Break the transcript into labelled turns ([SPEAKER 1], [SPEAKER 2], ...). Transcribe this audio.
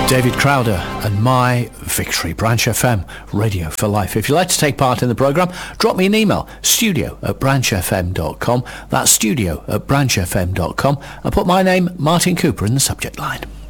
[SPEAKER 1] David Crowder and My Victory, Branch FM, Radio for Life. If you'd like to take part in the programme, drop me an email, studio@branchfm.com. That's studio@branchfm.com, and put my name, Martin Cooper, in the subject line.